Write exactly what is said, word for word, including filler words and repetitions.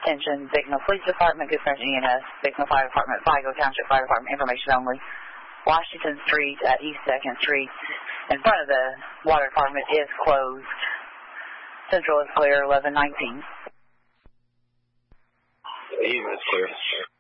Attention, Bicknell Police Department, Good Friends E M S, Bicknell Fire Department, Vigo Township Fire Department, information only. Washington Street at East second Street in front of the Water Department is closed. Central is clear, eleven nineteen. East is clear.